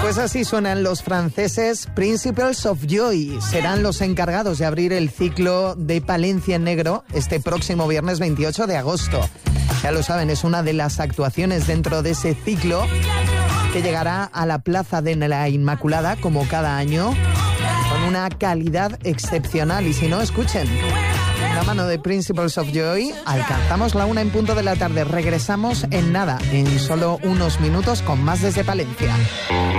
Pues así suenan los franceses Principles of Joy. Serán los encargados de abrir el ciclo de Palencia en Negro este próximo viernes 28 de agosto. Ya lo saben, es una de las actuaciones dentro de ese ciclo que llegará a la Plaza de la Inmaculada, como cada año, con una calidad excepcional. Y si no, escuchen, la mano de Principles of Joy. Alcanzamos la 1 en punto de la tarde. Regresamos en nada, en solo unos minutos, con más desde Palencia.